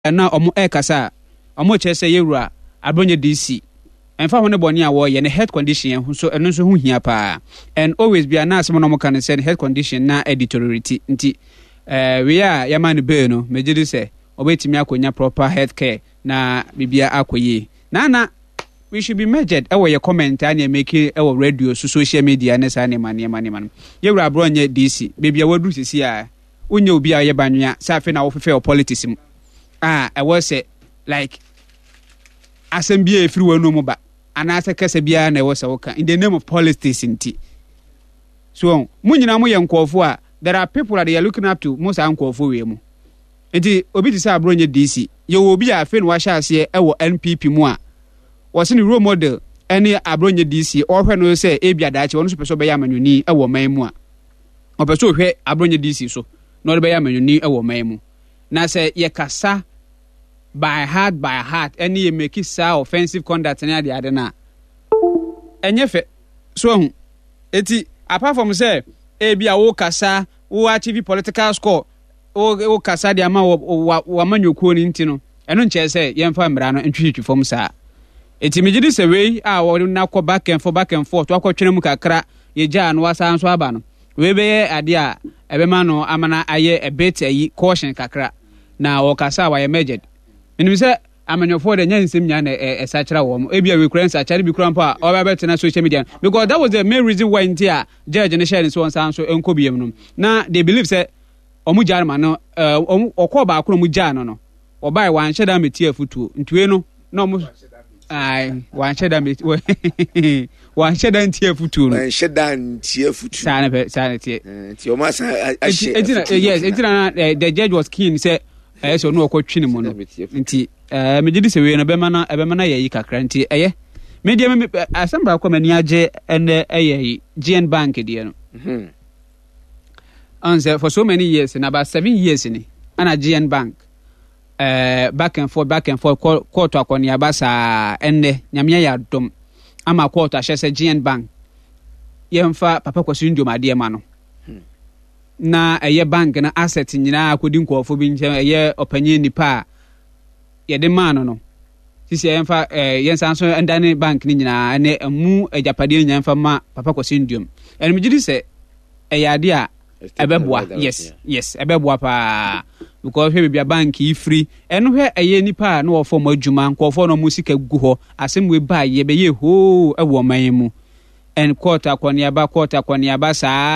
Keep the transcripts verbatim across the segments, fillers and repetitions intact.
na omo e kasa omo che se yewura abronye D C enfa ho ne boni a wo ye ne health condition ho so eno nso ho hia pa and always be an asem no mo kan say health condition na editoriality nti eh we a yama ne be no megidi say obetimi akonya proper health care na bibia akoye na na we should be measured e wo ye comment and make e wo radio so social media ne sa ne mane mane mane yewura abronye D C bibia wadu sisi a unye obi a ye banwa sa afi na wo fefe politics mu ah I was say like asembia efiri wanu mu ba anase kasa bia na ewo se woka in the name of politics nti so mu nyina mu ye nkofo a there are people that they are looking up to most ankofo we mu nti obi ti sa abronye D C ye obi a fe no wa hya ase ewo N P P mu a was ni role model any abronye D C or hwe no say e bia daache wono so peso be ya manuni ewo man mu a opeso hwe abronye D C so no be ya manuni ewo man mu na say ye kasa by heart by heart any make it so offensive conduct na the other na enye fe so eti apart from say e bia wo kasa wo achieve political score wo wo kasa de ama wo manyokuo ni ntino eno nche say yemfa mbra no ntwitwi fom saa eti megidi se we a wo na kɔ back and for back and forth to akɔtwene mu kakra ye gya no wasa nso aba no we be ade a ebema no amana aye a bit ayi caution kakra na wo kasa wa ye measured enu se amanyofo de nyansem nya na esa kira wo e bia we kura nsa kire bi kura mpa o ba beta na social media because that was the main reason why ntia judge ne share so on so enko biem no na they believe say omu jar ma no okọ ba akọ mu jar no no obai wan hyeda meti afutuo ntuwe no na omu ai wan hyeda meti wan hyeda nti afutuo no wan hyeda nti afutuo sana pe sana ti nti o ma sa yes etina the judge was keen say eh so no okotwini mu no nti eh megidi se we no be ma na ebe ma na yayi kakra nti eye media me asembra kwa mani age ene eye G N Bank de no mhm answer for so many years in about seven years ni ana G N Bank eh back and forth back and forth court akoni abasa ene nyamia ya dom ama court ahye G N Bank yemfa papa kwasu ndio made ma no na eye bank na asset nyina akodi nkofo bi nche eye opanye nipa ye de ma no no sisi yemfa eh yensa so ndane bank ni nyina ne mu ajapade nyamfa ma papa kwasu ndio en migidi se eye ade a ebeboa yes yes ebeboa pa because we be bank yi free eno hwe eye nipa na wo form adwuma nkofo no musika gu ho asem we ba ye be ye ho ewo man mu en court akwani aba court akwani aba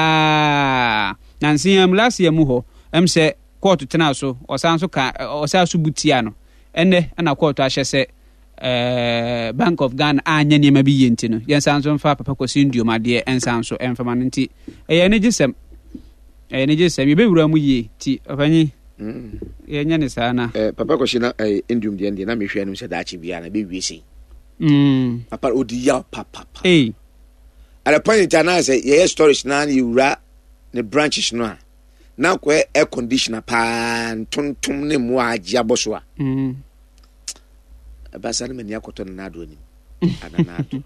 saa nansi am last year mu ho em se court tena so osan so ka osan so butia no ene na court ahye se eh Bank of Ghana anya niam bi yenti no yensan so mfa papa Kwasi Nduom de ensan so emfama nti eye ne gisem eye ne gisem be wura mu yi ti afanyi mm ye nya ne sana eh papa Kwasi na eh Nduom de na mehwe anu se daachi bia na be wiese mm papa odi ya papa eh at the point in time say ye storage na you ra the branches no na ko air conditioner pa tontom ne mu agya boso a mm abasa ne mani akoto na ado ni ana na ado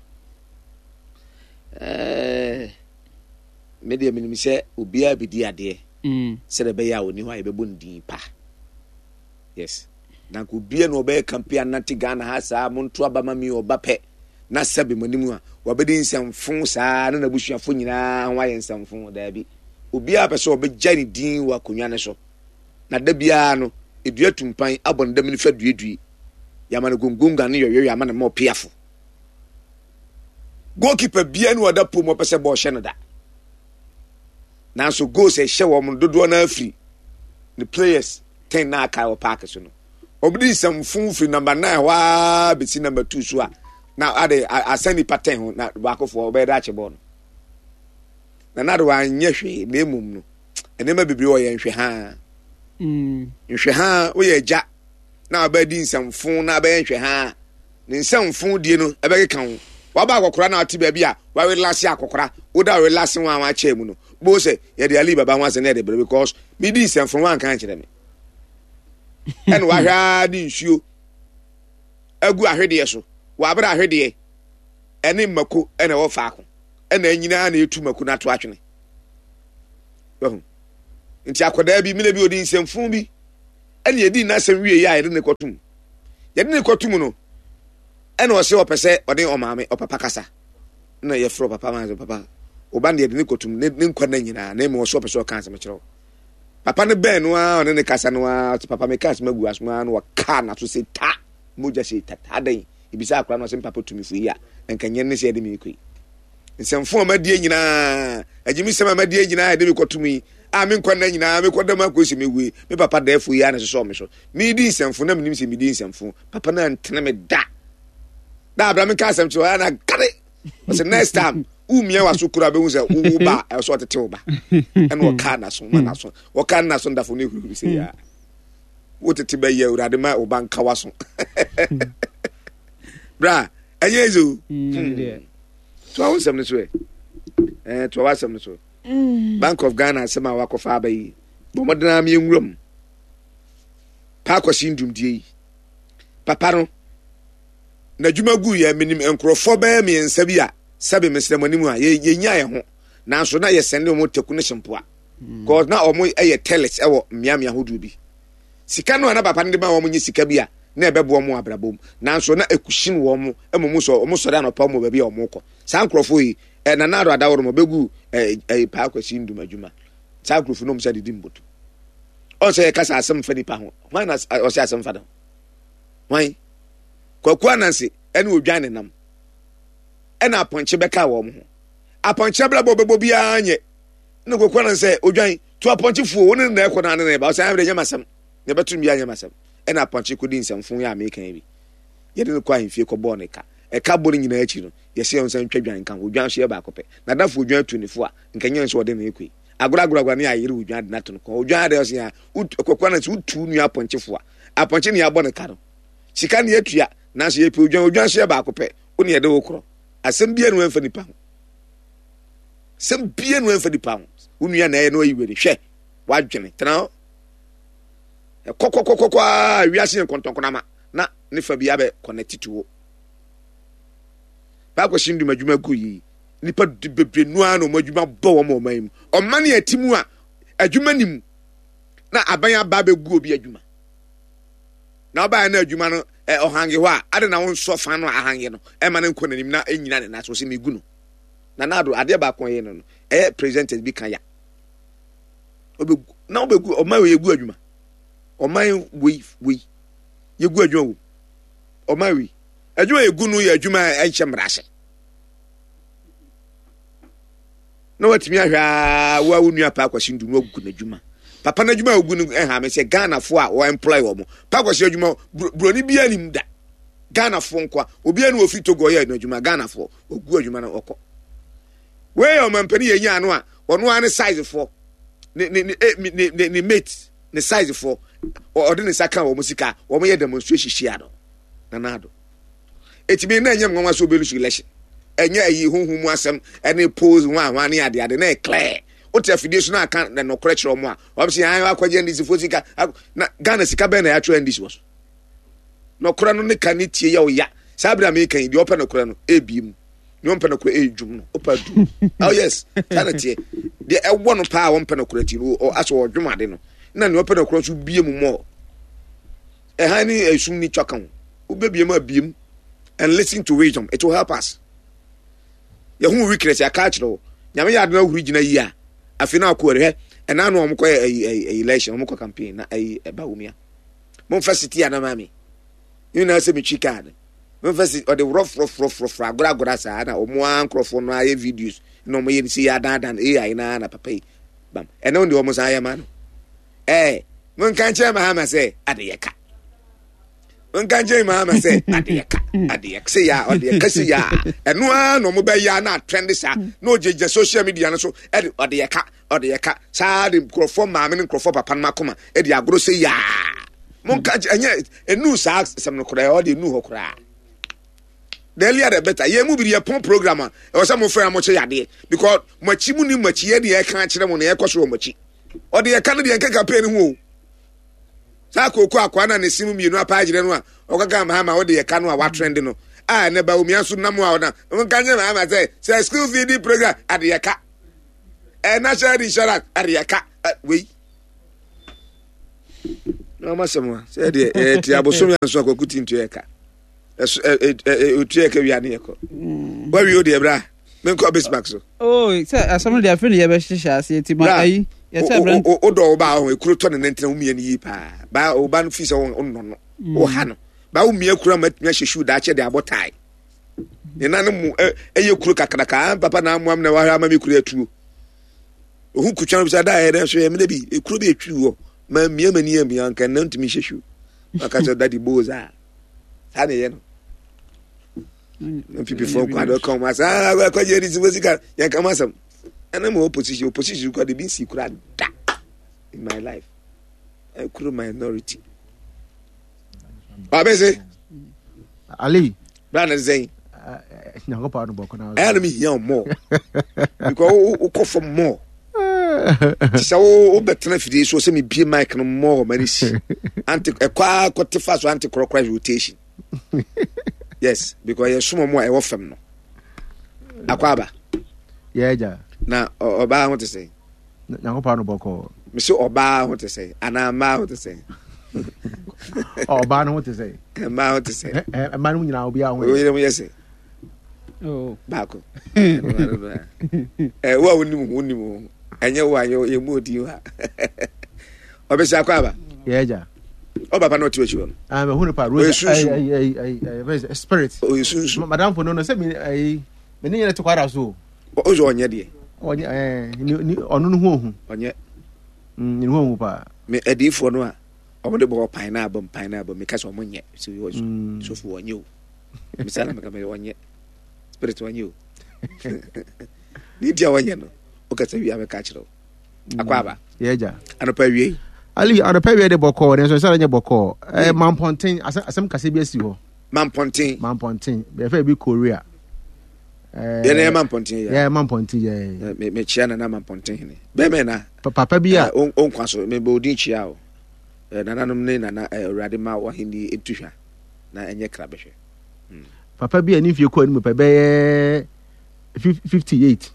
eh media minim se obi a bidi ade mm se de be ya oni ho aye be ndin pa yes na ko bia no be campaign anti Ghana ha sa monto abama mi obape na sabe manimu a wabedi nsamfo saa na nabusuafo nyina ho aye nsamfo da bi obi a pese obegya ni din wa konwa ne so na da bia no edua tumpan abonda mini fa duedue yamane gongonga ne yoyo yamane mo piafo goalkeeper bia no wada pomo pese bo hye no da na so goal se hye wo mo dodo na afri the players ten na aka o park so no obedi nsamfo fri number nine wa beti number two so a na ade asani pattern ho na bakofo obeda ache ball na na do anye hwe na emum no enema bibiri o ye nhwe ha mm nhwe ha wo ye ja na abadi nsamfo na aba nhwe ha ne nsamfo die no ebe keka ho wa ba akokora na ati ba bi a wa relax akokora wo da relax wan wan che mu no bo se ye de ali baba wan se na de because me di nsamfo wan kan kire me en wa hwa di nsuo agu ahwede so wa abra ahwede ene mako ene wo faako ena nyina na etu mako na to atwene oh nti akoda bi mile bi odi nsamfo bi ɛne yɛdi n'asɛm wie yɛ a yɛde ne kɔtum yɛde ne kɔtum no ɛna ɔsɛ ɔpɛ sɛ ɔde ɔmaame ɔpapa kasa na yɛfrɛ papa ma papa ɔba ne yɛde ne kɔtum ne nkwa na nyinaa na ɛma ɔsɛ ɔpɛ sɛ ɔka asɛm kyerɛw papa ne bɛn no a ɔne ne kasa no a papa me ka asɛm agu asoma no wɔka na so sɛ ta mogya sɛ ta ta dan ebisa akora no ɔsɛ papa tumi fo yi a nka nyɛ ne sɛ yɛde me kɔi nsɛmfo a madie nyinaa agyimi sɛm a madie nyinaa yɛde me kɔtum yi a me nkwa na nyinaa me kɔda ma kɔ sɛ mewie me papa da afo yi a na sɛ me so me di nsɛmfo na menim sɛ me di nsɛmfo papa na ntene me da da abra me ka asɛm kyerɛ na gare ɔsɛ next time umia waso kura be hu sɛ wo ba ɛso tete wo ba ɛna wɔka na so ma na so wɔka na so ndafo ne huru sɛ ya wo tete ba yɛ urade ma wo ba nka waso bra ɛyɛ ezo to awu sɛm ne so eh to awu sɛm ne so Bank of Ghana sɛm a wakɔfa ba yi bo modena me nwuram pa kwasi ndumdie papa no na dwuma gu yɛ menim enkrofo ba me nsa bi a sabe mesrem animu a ye nya ye ho nanso na ye sende mo teku ne hempoa cause na omo eye teles ewo miamia hodu bi sika no na papa ndeba wo mo nyi sika bi a na ebebo mo abrabom nanso na ekushin wo mo emomu so omo so da no pa mo ba bi omo kɔ sa nkrofo yi e na na ado adaworo mo begu e pa kwasi ndum adwuma sa nkrofo no mo sa didi mboto o se kasa asem fa nipa ho wan na o se asem fa da wan kwakwa nanse ene odwan ne nam ena aponche beka wo mo aponche brabo bebo bia nye ne kokwa na se odwan to aponche fuo woni na ekɔ na ne ba o se amre nyamasam ne betum bia nyamasam ena aponche kodi nsamfo ya american bi ye de ko ahemfie ko bɔ ne ka e ka bɔ ne nyina achi no ye se on san twadwan kan odwan so ye ba akɔpɛ na dafo odwan tunifo a nkanya nso ɔde na ekui agora agora agora ne ayere odwan de na to no ko odwan de o se ya kokwa na se utu nu aponche fo a aponche ne ya bɔ ne ka no sika ne atua na so ye pe odwan odwan so ye ba akɔpɛ oni ye de wo kro asem bia no enfa nipa ho sem bia no enfa nipa ho unua na ye no ayi were hwɛ wadwene tena e kokokokokwa wiase nkontonkona na ne fa bia be connect to wo ba ko shindu madwuma gu yi nipa bebre nu ano madwuma bɔ wo mo man mu ɔma ne atimu a adwuma nim na aban aba be gu obi adwuma na ɔba na adwuma no eh ohange ho a ade na won so fa no ahange no e ma ne nkɔ nanim na enyina ne na so se megu no na nado ade ba kon ye no no eh presented bi kan ya obegu na obegu o ma we yegu adwuma o ma we we yegu adwuma wo o ma we adwuma yegu no ye adwuma enche mrahye na watimi ahwa wa wonu apa akwasi ndu no ogu na adwuma papa na adwuma ogu no eh ha me se Ghana fo a wo employ wo mo pa kwasi adwuma broni bia nim da Ghana fo nkwa obi anu ofi Togo ye na adwuma Ghana fo ogu adwuma na okọ we o mampani ye nya no a ono ane size fo ne ne ne ne mate ne size fo o de ne saka wo musika wo mo ye demonstration hia do na nado etimi na nyam nwa so obelu election enya ayi honhum asem ene pose nwa nwa ne ade ade na clear o te afidie so na aka na no correction mo a o se an akwaje ndisi fo sika na Ghana sika be na ya tro ndisi wo so no kora no ne kan tie ya o ya sabra me kan di opa no kora no ebiem ni on pe no kora ejum no opa du oh yes sana tie de e wo no pa won pe no kora ti no o aso o dwuma de no na ni opa no kora so biem mo e ha ni esum ni twakan o bebiem abiem and listen to wisdom, it will help us. Ya hu weakness ya catch no. Nyame ya adena huri gina yi a. Afi na akore he. E na no omko e election, omko campaign na e ba umia. Mon facility ya na mami. You na se mi chikad. Mon facility o the rough rough rough rough agora agora sa na omo ankrofo no aye videos. No mo ye si ya dan dan A I na na papa yi. Bam. E na ndi omo sa ya man. Eh, mon kan che ma ha ma se ade ye ka. Nkanje mama say adiyaka adiyaka say ya adiyaka say ya eno a no mo be ya na trend sa no jeje social media no so e adiyaka adiyaka sa de microphone mama ne microphone papa no makoma e de agoro say ya monkaje enye enu sa sem no kora o de enu ho kora daily are better ye mu bi ye pon program e o say mo frɛ mo che yade because machi mu ni machi ye de e kan kire mo na ye kwaso machi o de ye kan de ye kan campaign hu sa ko ko akwa na ne simu mienu apa agire no a okaka ma ma wo de ye ka no a wa trend no ah ne ba omia so na mo a na nka nye ma ma say say school feeding program ade ye ka eh national insurance ade ye ka we No masama. Say the eh ti abosomi anso akokuti ntu eka. Eso eh eh otu eka wi ane eko. Wa wi o de bra. Men ko Bismarck so. Oh, say asam de afre ne ye be hihya ase ti ma ayi. Ye say brand. O do ba ho ekuro to ne nentena wo mie ne yi pa. Ba o ba no fi se wo no no. O ha no. Ba wo mie kura matumi ahyehu da che de abotai. Ne nanu mu eye kuro kakraka papa na amuam na wa ha ma mi kuro atu. Ohu kutwa bi sa da e so ye me bi ekuro bi etwi wo. Ma mie mani am yan kan na ntumi hyehwu. Aka so daddy boza. Sa ne ye no. People from Kwado come as ah we ko je risi musical yan kama sam. And mo opposition opposition ko de bin si kura da in my life. I could minority. Baba say Ali Brother Zain. Nyango pa no boko na. Enemy here more. Because o ko for more. So o better fidie so say me be mic no more many see. Anti ekwa kwete fast anti clockwise rotation. Yes, because you sumo more e wo fam no. Akwaba. Yeah ja. Na oba ho to say. Nyango pa no boko. Me say oba ho to say. Ana ma ho to say. Oba no ho to say. Ma ho to say. Eh ma no nyina obi a ho. We we yes. Oh, Bako. Eh wa woni mu woni mu. Enye wa yo ye mu odi wa. Obesi Akwaba. Yeah ja. Oba pa no ti wechi. Ah me hunu pa rose ai ai ai spirit. O yusu. Madam for no no say me ai me ni nyene to kwara so. O zo onye de. Onye eh ni onu no hu hu. Onye. Mm ni hu hu pa. Me edifo no a omo de bo pineapple pineapple me ka so monye so yo so fu onye o. Me sala me ka me onye. Spirit onye o. Ni dia onye no. O ka se wi ameka kire o. Akwaba. Yeah ja. Anopa wi. Ali anopa wi de boko ne so sala nye boko. Eh Mamponten asem kase bi asi ho. Mamponten. Mamponten. Be fa bi Korea. Eh yeah, Mamponten ya. Yeah, Mamponten ya. Me me chia na na Mamponten ne. Be me na. Papa bi a on on kwaso me be odin chia o. Eh nananom ne nana urade ma wa hindi etuhwa. Na enye kra behwe. Papa bi ani fie ko ani papa be fifty-eight.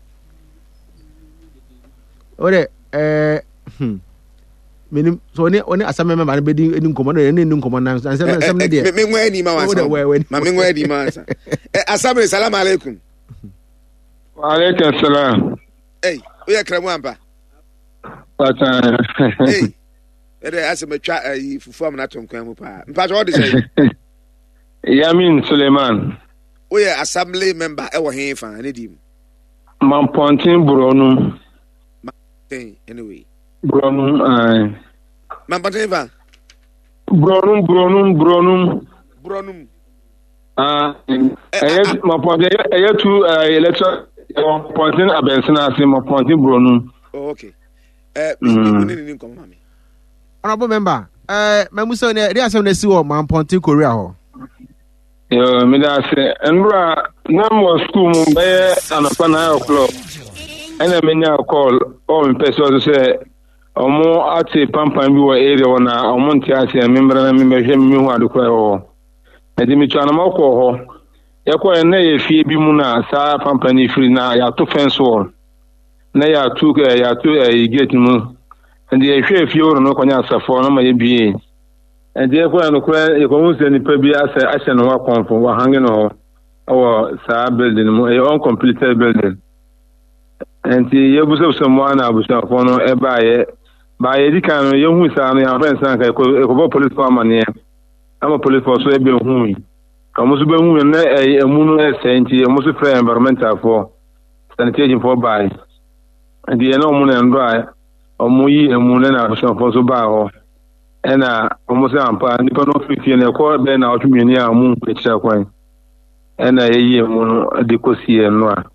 Ore eh hmm menim so ne oni asame me ma be di eni nkomo no ne ni nkomo na ansem ansem ne de me me ngwa ni ma wa ma me ngwa ni ma sa eh asame salam alaikum. Wa alaikum salam. Eh o ya kra mu ampa. Pata. Eh ere asame twa ayi fufu am na tonkwan mu pa mpa so what dey say. Yamin Suleiman. O ya assembly member e wo hen fa ne dim. Mamponten Buronum. Anyway. Buronum ai. Mamponten va. Buronum Buronum Buronum. Buronum. Ah, eh Mamponten eh tu election Mamponten abensina ase Mamponten Buronum. Oh okay. Eh ni ni ni nkom mami. Honorable member, eh memuso ne ri asem na si wo Mamponten Korea ho. Yo, me da se enra na mo school mo be anapa nine o'clock. Ena me nya call o me person say omo ati pampan bi wo area wona omo nti ase member na me hwe me hu adokwa ho. E di mi twa na mako ho. Ya ko na ye fie bi mu na sa pampan ni free na ya to fence wall. Na ya tu ya tu e gate mu. Ndi ye hwe fie wo no konya asafo na ma ye bie. And the equal and quite a community maybe as a action of one from one hanging or our sa building, a uncompleted building. And the years of someone I was not for no by by a kind of young who are your friends and I could police for money. I'm a police for so be whom I must be whom a moon saint, a most fair environmental for sanitation for by. And the no moon and dry or muy and moon and I was for so by. Ena almost ampa nipa no fifty na ko be na otwumini a mu pechira kwan ena yeye mu de kosie no a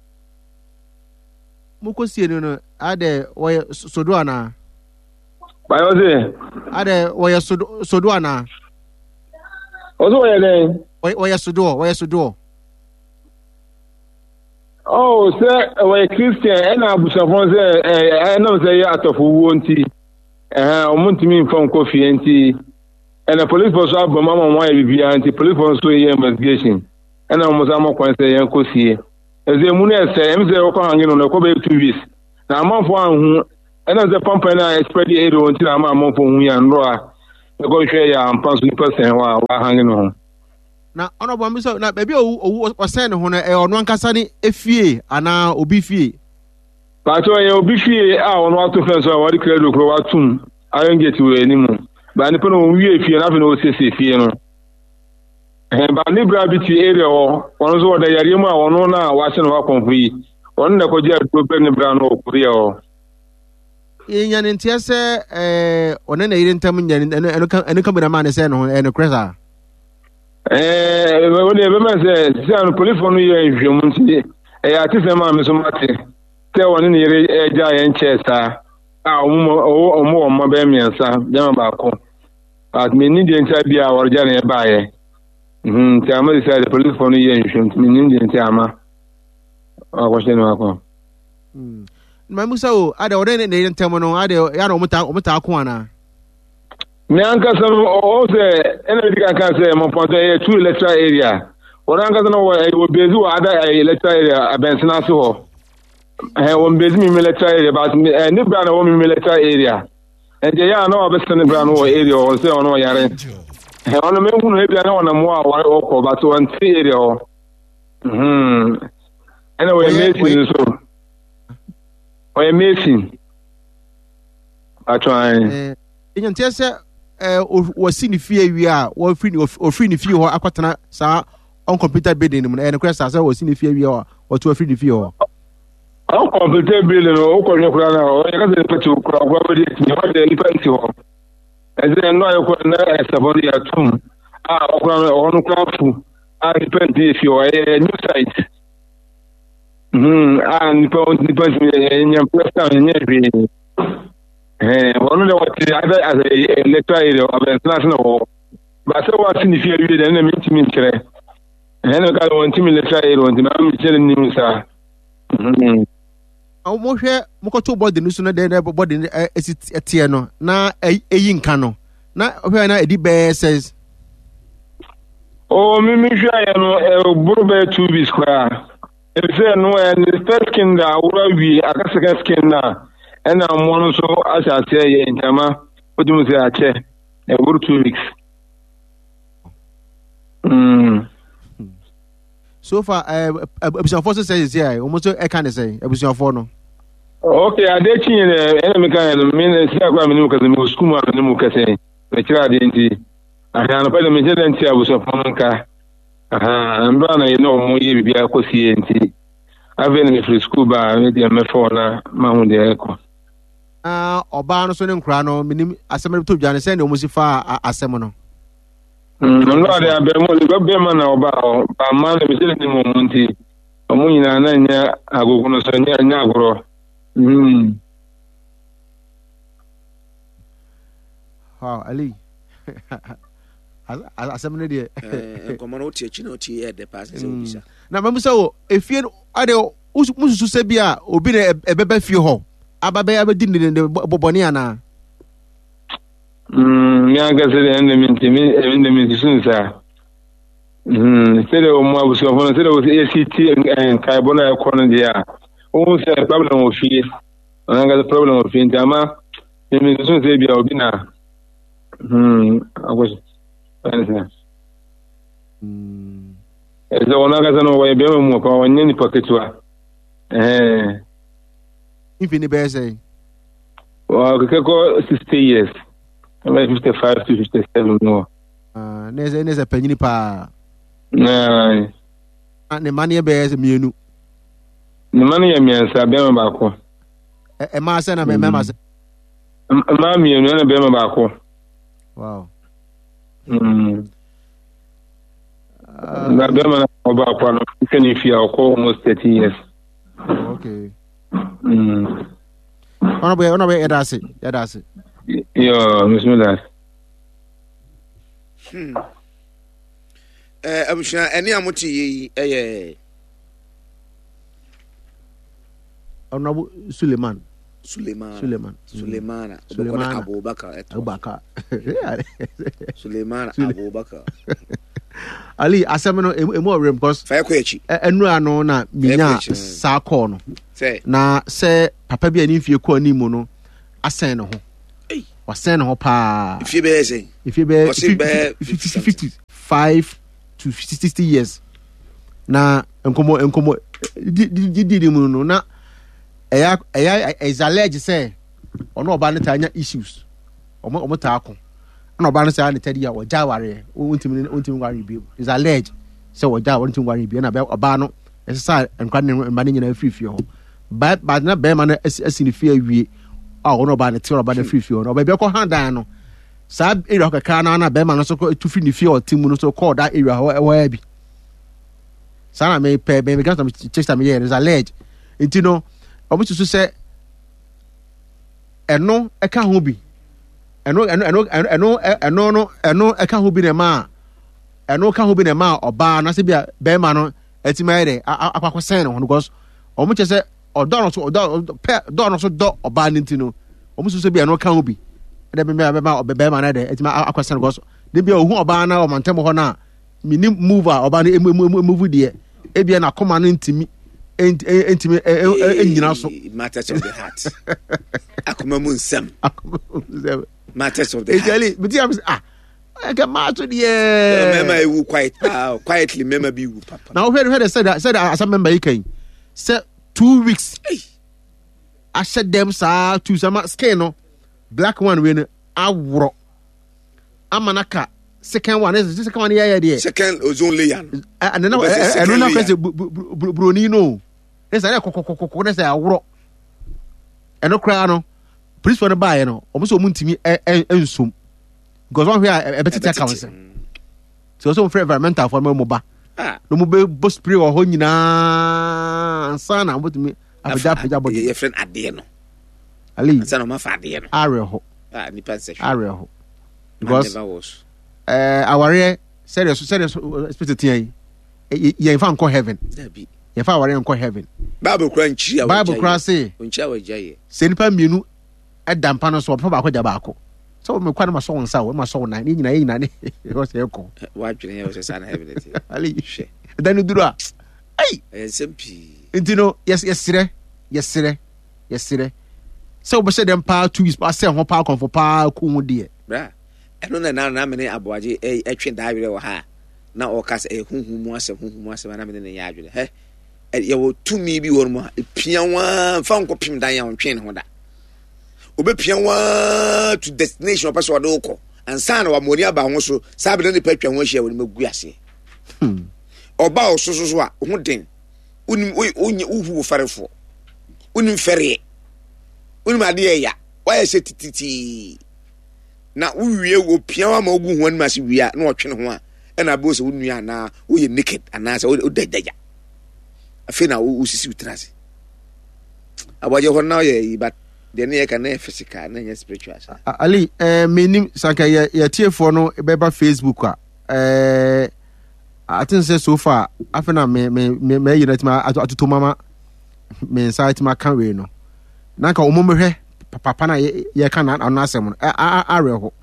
mu kosie no ade wo sodo ana ba yo se ade wo sodo sodo ana ozo wo yele wo sodo wo sodo oh se wo Christian ena abusafon se eh ena se ya atofo wo nti eh omuntimi mfam kofi enti and the police force have mama why be anti police force so investigation and almost am kwan say yan kosie eze mu na say em say o ko hangin no ko be two weeks na amafo anhu and the pampa na spread the area until am amafo hu ya nro a go share ya ampa so person wa wa hanging no na ono bo mi so na baby owu osen ho no e ono ankasa ni efie ana obi fie ba to ye obi fie a ono ato fence a wadi credo kro watum iron gate we ni mu ba ni pono wie fie na fe no sese fie no eh ba ni bra bi ti area o ono so da yare mu a ono na wa se no wa konfu yi ono na ko je do be ni bra no okuri o enya ni ntia se eh ono na yire ntam nya ni eno kan eno kan bi na ma ne se no eno kresa eh we ne be ma se se an police no ye nhwemu nti eh ati se ma me so mate te woni ne yire eja ye nche sa a omo omo omo be miensa jama ba ko at me ni de ntia bia worja ne ba ye mhm ti ama se the police no ye nhwemu me ni de ntia ama a ko se no ako mm ma musa o ade ode ne ne ntam no ade ya no muta muta ko ana me anka so o se ene di kan kan se mo ponto e two electoral area o anka so no wo bezi wo ada electoral area abensina so ho eh wo bezi mi electoral area but ni bra na wo mi electoral area e je ya na obesene bra no area o se ono yare eh ono me hunu e bia na wona mo a wo ko but one three area o mhm ene wo meeting so o e meeting atwan eh enya ntia se eh wasi ni fie wi a wo free o free ni fie ho akwatena sa on computer building mu na kwesa sa wasi ni fie wi a o to free ni fie ho on computer building o ko nyekura na o ya ka se pati ukura kwa bodi ni ho de lipanti ho eze no ayo ko na esabodi ya tum a okura o no kwafu a lipanti fie o e new site mhm a ni pa ni pa ni nyam plasta ni bi eh wono de wati ada as a electoral area of international ba se wa signifie wi de na minti min kire eh no ka won timi electoral area won ma mi chere ni musa mhm aw mo hwe mo ko to body no so na de de body esi etie no na eyi nka no na hwe na edi be says o mi mi hwe ya no e buru be two weeks kwa e se no e ni first king da wura wi aka second king na ena mo no so asase ye ntama odum se ache e wuru two weeks mm so far eh ebusian force says here almost e kan say ebusian for no okay ade chinye ena me kan me na sia kwa me no kaze me school ma me no kaze me kira de ndi aha na pele me je nti abusian for nka aha mbra na ye no mo ye bibia kosie nti ave na me free school ba me de me for na ma hu de eko ah oba no so ne nkura no minim asem to dwane se ne omusi fa asem no mm no ade abe mo le be ma na oba o ba ma le be ni mo munti omu nyina na nya agogo no so nya nya agoro mm ha ali asem ne de eh komo no tie chi no tie e de pass se obisa na mamusa o efie ade mususu se bia obi na ebeba fie ho ababe abedi ne boboni ana mm ya ga se ende minti mi ende minti sunsa mm se de o mo abuso fo se de o se city en kai bona e kono dia o se problem o fie ana ga problem o fie ndama mi sunsa bia obi na mm agos ana mm eze ona ga se no we be mo ko wonye ni paketwa eh infini be say wa ko sixty years about fifty-five to fifty-seven no ah neze neze panyini pa na ne mane be say mienu ne mane ya miensa be ma ba ko e ma se na me ma se ma mienu na be ma ba ko wow mm na be ma na ba ko no kani fi ko almost thirty years okay mm ona be ona be edase edase yo bismillah hmm eh abushina eni amuti yi eh Honorable Suleiman Suleiman Suleiman Suleiman Suleiman Abubakar Abubakar Suleiman Abubakar Ali asemno emu orem because fa ko echi enu ano na minya sa call no say na se papa bi ani fie ko animu no asen no ho wasen ho pa if you be say if you be fifty-five to sixty years na enkomo enkomo di di di mu no na eya eya is alleged say ono oba ne tanya issues omo omo ta akọ na oba ne say na tadi ya oja ware wontimi wontimi ware bi is alleged say oja wontimi ware bi na oba no esa enkwa ne mba ne nyina free free ho ba ba na be ma na asini fie awie a ono oba ne te oba na free free ho oba bi ko handan no sa area ka ka na na be ma no so to free ni fie o timu no so call that area ho bi sana me pe be gas na chester me here is alleged nti no omo susu say eno e ka ho bi eno eno eno eno eno no eno e ka ho bi na ma eno ka ho bi na ma oba na se bia be ma no etima ere akwakọ sen no because omo che say odo no so odo pe do no so do oba nti no omo susu bia eno ka ho bi de be be ma be ma na de etima akwakọ sen because de bia ohu oba na o mantem ho na mini mover oba na move de e bia na koma no ntimi ntimi enyina so matters of the heart akoma mu nsam matters of the heart exactly but you ah I can match the mema ewu quiet ah quietly mema bi wu papa now where where said that said as a member you can say two weeks I said them sa to some skin no black one when awro amanaka second one is the second one here there second ozone layer and then I don't know because broni no there's a kokokoko na say awro eno kra no police for the buy no omo muntimi ensum because one here e betete account so so for environmental for mo ba no mo be bo spray o ho nyina sana mutimi abeja abeja body your friend ade no ali sana ma fa ade no are ho ah ni pense are ho because eh aware serious serious expect yen yen fa nko heaven yen fa aware nko heaven bible kura nchi ya bible kura say nchi awajaye se nipa mienu edampa no so fa ba ko ja ba ko so me kwa na maso wonsa wo maso wona ni nyina nyina ne o se ko wa dwene ye o se sana heaven ti ali she dan duru a ai ensempi intino yes yes sire yes sire yes sire so bo se dem pa two weeks pa se ho pa konfo pa ku hu de bra eno na na na me ne aboaje e etwe da awere wo ha na o ka se e huhu mu ase huhu mu ase na me ne ya adwere he ye wo tumi bi wo mu pia wa fa nko pim dan ya ontwe ne ho da obepia wa to destination o person do ko ansa na wa moni aba ho so sabe ne patwa ho ahia wo magu ase hmm oba o so so so a ho den unim onye uhu farefo unim fere unim ade ya wa ya se tititi na uwie wo pia wa ma ogu ho an ma se wia na otwe ne ho a e na bo se unua na wo ye naked ana se o dadaja afi na wo sisi utrase abaje ho na ye but the near can physical and spiritual. Ali, eh, meaning Sanka, your tear for no beba Facebook. Eh, I think say so far. After na me me me me unite my atutu mama me inside my canwe no. Nanka umume he papa na ye kan na anasem no. A a areho.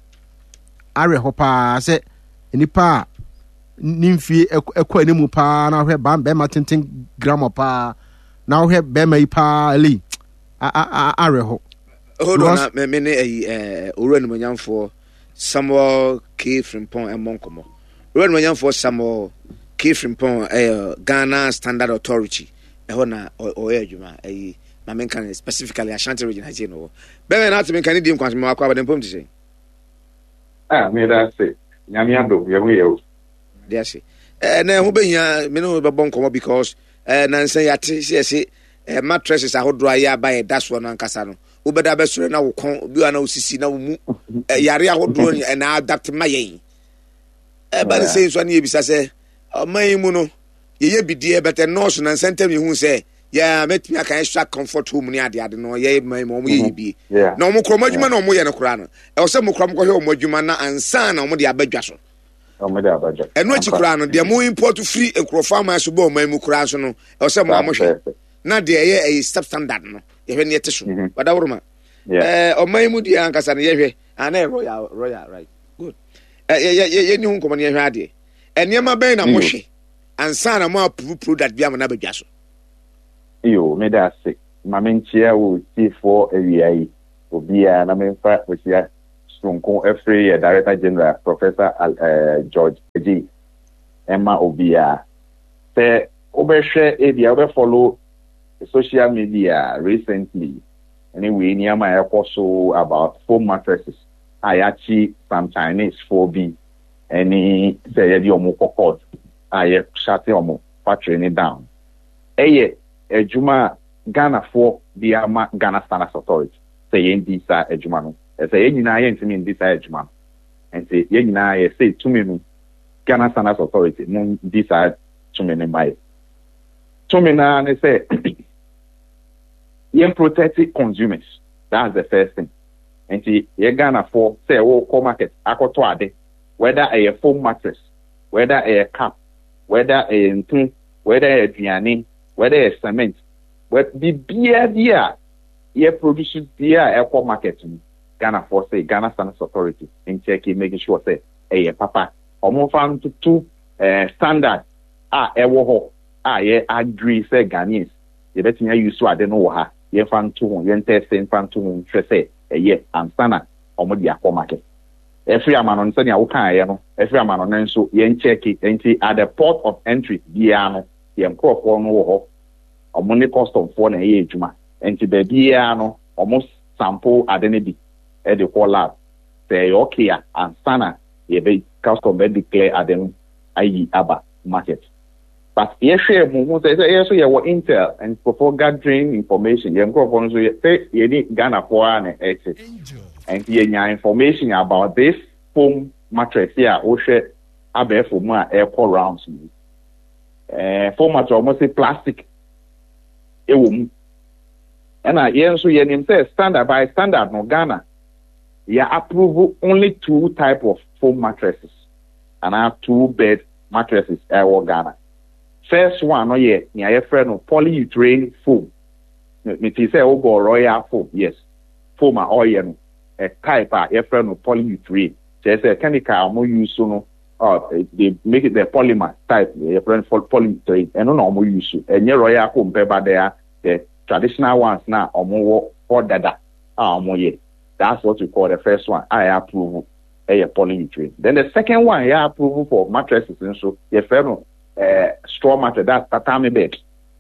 Areho pa se nipa nimfie ekwa animu pa na hwe ba be ma tenten gram pa na hwe be mai pa Ali. a a a reho hold on me me eh owura no manyamfo Samuel K Frimpong e monkomo owura no manyamfo Samuel K Frimpong eh Ghana Standard Authority e ho na o ye adwuma eh ma men kan specifically Ashanti region ha je no be me na to men kan di nkwanso me akwa badem pom ti say ah me da say nyame ado ye ho ye o dia say eh na ho behia me no be bonkomo because eh na nsan yate say say eh mattresses ahodo aya ba e daso no ankasa no ubeda besure na wo kon obi ana osisi na wo mu yare ahodo na adapt mayen e ba le say so na ebisa say man mu no ye ye bidie better nurse na sentem ye hu say ya metimi aka extra comfort home ni ade ade no ye man mo mo ye bi na mo kro madwuma na mo ye no kra no e wo say mo kro mo hwe mo madwuma na ansa na mo de abadwa so o mo de abadwa eno chi kra no de mo import free ekrofa ma so bo man mu kra so no e wo say mo mo hwe na de ye a substandard no ye hwe ne yete so wada woroma eh o man mu di ankasa ne ye hwe ana royal royal right good eh ye ye ye ni hu komo ne hwe ade enema ben na mo hwe ansa na mo approve product bia mo na badwa so yo me da se ma menchia wo T four area yi Obia na memfa osia Sonko every Director General Professor uh, George Eji Emma Obia. Say overshare area over follow social media recently. Anyway, near my also about foam mattresses. I actually some Chinese four B. Any say the omo court. I shut omo factory it down. Eye ejuma Ghana for the Ghana Standards Authority. Say yen this ejuma no. Say yen na yen timi this ejuma. And say yen na say to me Ghana Standards Authority no this to me my. To me na they say yen protect consumers. That's the first thing. And see, you Ghana for say oh co market akoto ade, whether a foam mattress, whether a cap, whether a whether a piano, whether a cement, but the beer beer ye produce beer eco market Ghana for say Ghana Standards Authority in checking making sure say a papa or more found to two uh, standard ah e wo ah ye agree say Ghanaians you bet me use to ade no ha ye fan to ye test fan to say a year and standard or more the market. Every amount on Sunday, I can every amount on so yen check it at the port of entry, Diano, yen crop for no or money cost of four and a year juma, and to the Diano almost sample identity at the whole lab. Say okay and standard, ye be custom be declare at them I E Abba market. But yes, share move say yes, you were intel and before gathering information, you go so say you need Ghana for an exit. And you need information about this foam mattress here, or share abe for more airport rounds. Uh foam mattress almost say plastic. It won't. And I yes, so you say standard by standard no Ghana. You approve only two type of foam mattresses. And I have two bed mattresses air Ghana. First one, oh yeah, near friend of polyurethane foam. Me say oh go royal foam, yes. Foam or oil, a type of your friend of polyurethane. There's a chemical more use so uh they make it the polymer type, your friend for polyurethane, and no more use. And your royal foam paper there, the traditional ones now or more or dada. Ah more yeah. That's what we call the first one. I approve a polyurethane. Then the second one, I approve for mattresses and so your friend of Uh, straw mattress, that's tatami bed.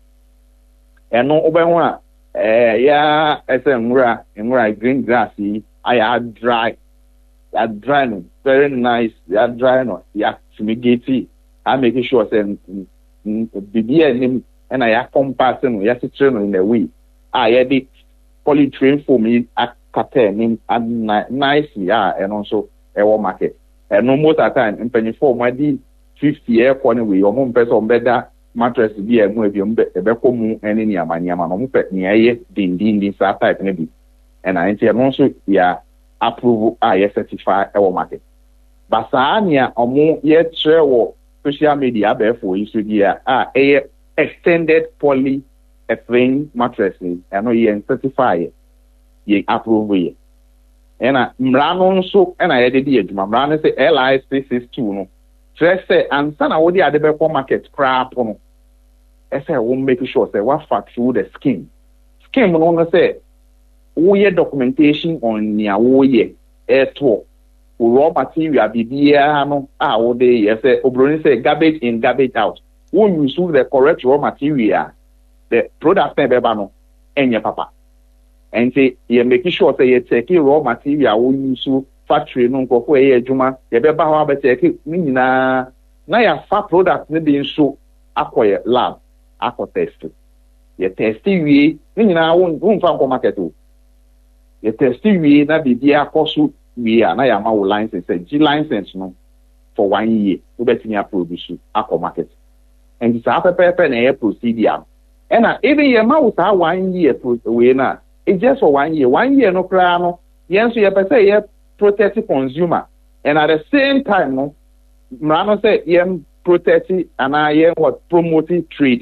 And no over one, uh, yeah, as a mura, mura green grassy, I had dry, that dry, no, very nice, that dry, no, yeah, fumigate. I'm making sure, saying, the beer name, and I have compassing, yes, it's in the way. I had it polytrain for me at Katen, and nice, yeah, and also a war market. And no more that time, and penny for my deed. fifty year corner we your mom person better mattress be a move you be come any near my near my mom pet near din din din type maybe and I say also yeah approve I certify our market but sanya omo ye true social media be for you so dia ah a extended poly ethylene mattresses and no ye certify ye approve ye and I mrano so and I did the mrano say L I six six two no First say, and son, I would the other market crap on. I say, I won't make sure say what fact through the scheme. Scheme no say, we documentation on near we air tour. Raw material be there no ah all day. Yes, say Obroni say garbage in, garbage out. When you use the correct raw material, the product never no any papa. And say you making sure say you take raw material we use factory no go for e adwuma ye be ba ho abete ni nyina na ya fa product ne bi nso akoye lab akọ test ye test wi ni nyina won won fa ko market o ye test wi na bi dia akoso wi na ya ma wo license G license no for one year we bet me produce akọ market and this apepepe na ye procedure and na even ye ma wo sa one year we na it just for one year one year no kra no yen so ye be say ye protect consumer and at the same time no mrano say yem protect and I yem what promoting trade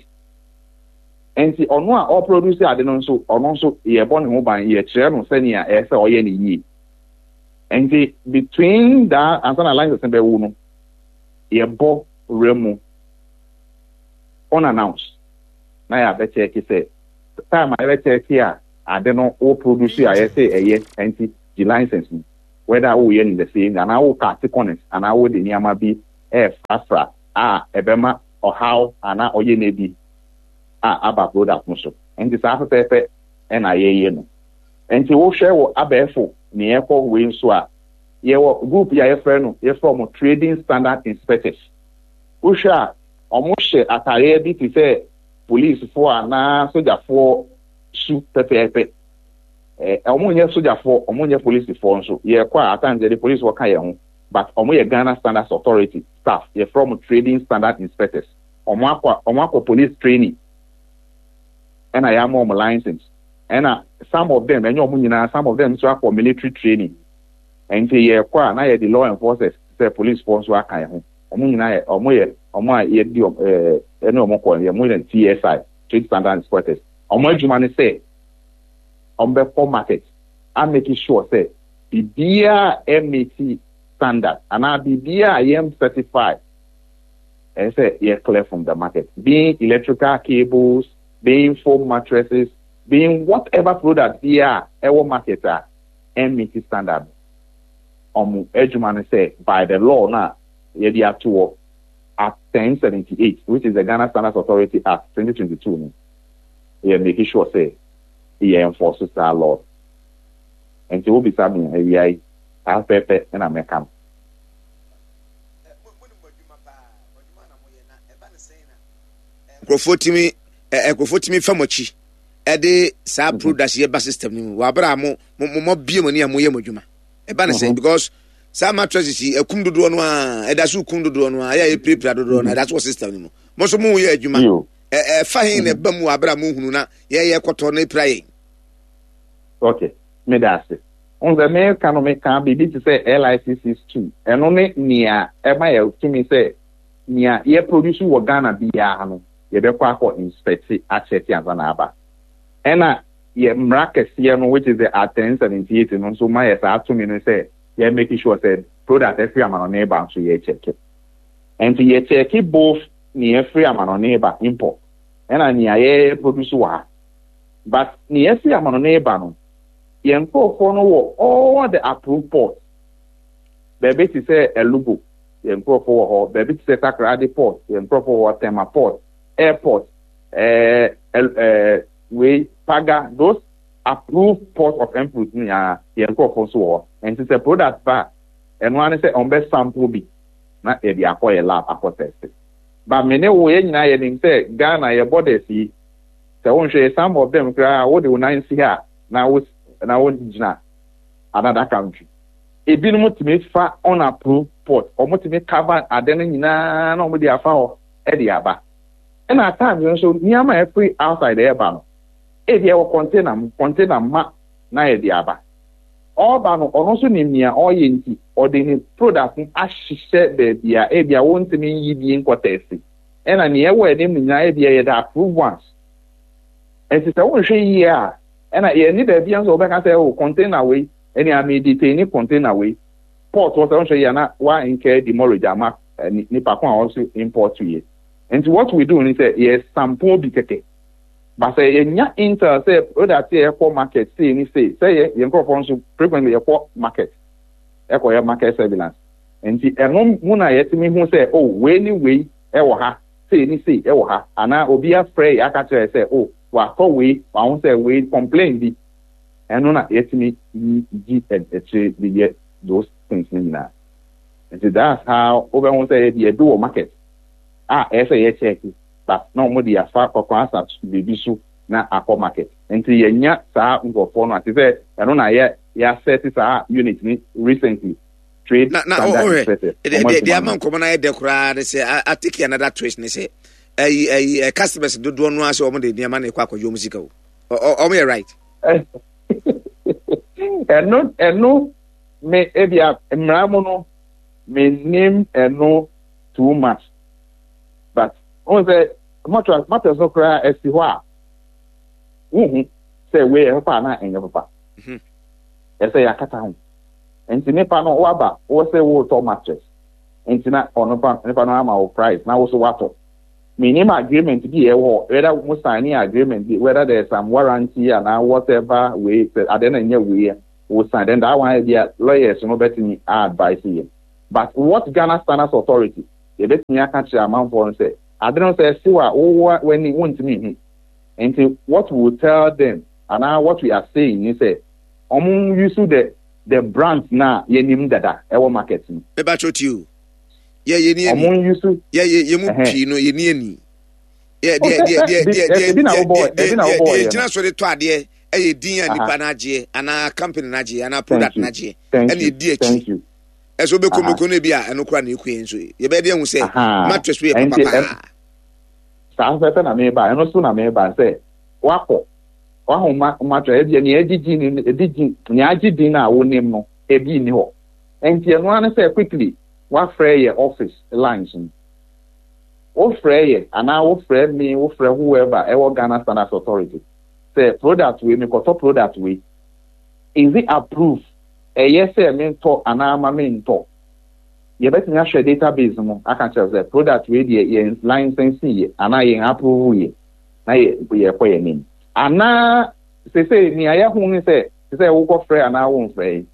and see ono a all producer ade no so ono so ye born ho ban ye kire no say nia e say oye ni yi and the between that and some alliance be wo no ye bo remu unannounced na ya be check say time I be check here ade no o produce a yɛ sɛ ɛyɛ ɛnti the license no whether o yɛ in the same and o cut corners and o de nneɛma bi ɛfrafra a ɛbɛma ɔhaw ana ɔyɛ na bi a aba product no so ɛnti saa fɛfɛɛfɛ ɛna yɛyɛ no ɛnti wohwɛ wɔ abɛɛfo ne yɛkɔ wei nso a yɛwɔ group yi a yɛfrɛ no yɛfrɛ ɔmo trading standard inspectors wohwɛ a ɔmo hyɛ atareɛ bi te sɛ policefoɔ anaa sogyafoɔ su pɛpɛɛpɛ ɛɛ ɔmo nyɛ sogyafoɔ ɔmo nyɛ policefoɔ nso yɛkɔ a atan de police wɔka yɛn ho but ɔmo yɛ Ghana Standards Authority staff yɛfrɛ ɔmo trading standard inspectors ɔmo akɔ ɔmo akɔ police training ɛna yɛama ɔmo license ɛna some of them ɛnyɛ ɔmo nyinaa some of them nso akɔ military training ɛnti yɛkɔ a na yɛde law enforcers sɛ police foɔ nso aka yɛn ho ɔmo nyinaa yɛ ɔmo yɛ ɔmo a yɛdi ɛɛ ɛne ɔmo kɔ yɛ ɔmo yɛ T S I trade standard inspectors ɔmo adwuma ne sɛ ɔmo bɛkɔ market a make sure sɛ biribiara ɛmeti standard anaa biribiara yɛm certified ɛsɛ yɛ clear from the market being electrical cables being foam mattresses being whatever product biara ɛwɔ market a ɛmeti standard ɔmo adwuma ne sɛ by the law na yɛde ato wɔ Act ten seventy-eight, which is the Ghana Standards Authority Act twenty twenty-two, no, yeah, making sure say he enforces that law. And so we'll be something here, I'll pay pay and I'm a camp. Grofotimi, a grofotimi famochi, a day, Sab Prudas, your bus system, Wabra, more, more beer money and more yamujuma. A banner saying because. Some mattresses a kundu do no e da su kundu do no ya e prepare do no that's what system no mo so mo ye adwuma e e fa hin na ba mu abra mo hunu na ye ye kwoto na praye okay me da se on the me kan me kan bi bi to say L I C C two eno ne nia e ma ye tumi say nia ye produce wo Ghana bia no ye be kwa akọ inspect a check anza na aba ena ye mrakese ye no which is the Act ten seventy-eight no so ma ye sa atumi no say you're making sure that product every amount on neighbor so you check it. And you check it both near free amount on neighbor import. And I near produce wa. But near free amount on neighbor no. You import for no all the approved ports. Baby to say a logo. You import for baby to say Takrady port. You import for Tema port, airport, uh, uh, we Paga those approved port of input near you import for so. And it's a product back, and one is on best sample be not a acquire lab after testing. But many way in I say Ghana, your body see, so won't share some of them cry, what do I see here now? Now, another country. It been motivated for unapproved port or motivate cover at then in nobody are found at the Abba. And at times, so near my free outside the Abba. If you have container, container map, na the Abba. Ọba no ọno so nim nia ọyẹ nti ọde ne product ahyehyẹ baabi a ebi a wontimi yi bi nkọtẹsi ẹna ne ẹwọ ẹnim nyina ebi yɛ da approve ones ẹti sɛ wɔnhwɛ yie a ɛna yɛ ni baabi nso ɔbɛka sɛ o container wei ɛne amedite ni container wei port wɔ sɛ wɔnhwɛ yie na wa nkɛ demurrage ama nipa ko a ɔso import yie nti what we do ni sɛ yɛ sample bi kɛkɛ. But say yenya intel say product say ekɔ market say ni say say ye nkrofo nso frequently ekɔ market ekɔ ye market surveillance enti eno mu na yetimi hu say oh we ni we ɛwɔ ha say ni say ɛwɔ ha ana obi afrɛ aka kyerɛ say oh wa kɔ we wa hu say we complain bi eno na yetimi gi etre bi ye those things ni na enti that's how over hu say ye do market ah ɛsɛ ye check but no mo di afa kokon asa bibi so na akọ market enti yenya saa ngofo no ati say eno na ye ya set saa unit ni recently trade na na oh the amount come na de kura de say I take another twist ni say eh eh customers do do no ase o mo de niam na ekwa akọjo musika o o mo right eno eno me ebia mramo no me name eno too much but on the matters matters no cry as to why. Mhm. Say we e pa na enye papa. Mhm. E say akata ho. Enti ne pa no waba, wo say wo to matches. Enti na ono pa ne pa no ama wo price na wo so wato. minimum agreement be a war, whether we sign agreement, whether there's some warranty and whatever way, at the end of the year, we sign. Then that one idea, lawyers, you know, better me advice here. But what Ghana Standards Authority, they bet me I can't share amount for and say, I don't say, see what, oh, when they want to me. And what we will tell them, and now what we are saying, you say, um, you see the, the brands now, you name that, our marketing. About you. Yeah, you need among you to yeah, you move, you know, you need me. Yeah, yeah, yeah, yeah, yeah, yeah, yeah, just for the two idea, a dear and panaji, and a company naji, and a product naji, and a dear. Thank you. As we become a conabia and Ukraine queen, you better will say, mattress we have papa. Sounds better, I may buy, and also I may buy, say, Wapo, Wahoma, mattress, and the editing, editing, Niaji dinner, won't name no, a bean. And you want to say quickly. What free office lines? What free, and now what free me, what free whoever, ever Ghana Standards Authority. Say product we make a top product we. Is it approved? A yes, I mean talk, and I'm a mean talk. You better not share database. I can tell the product we the license here, and I approve ye. I we are paying. And now they say, near whom say, say, we go free and I won't free.